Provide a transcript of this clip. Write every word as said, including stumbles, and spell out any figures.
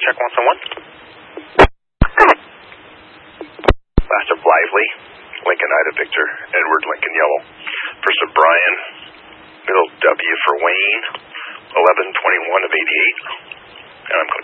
check once on one. Last of Lively, Lincoln Ida Victor, Edward Lincoln Yellow. First of Brian, middle W for Wayne, eleven twenty-one of eighty-eight. And I'm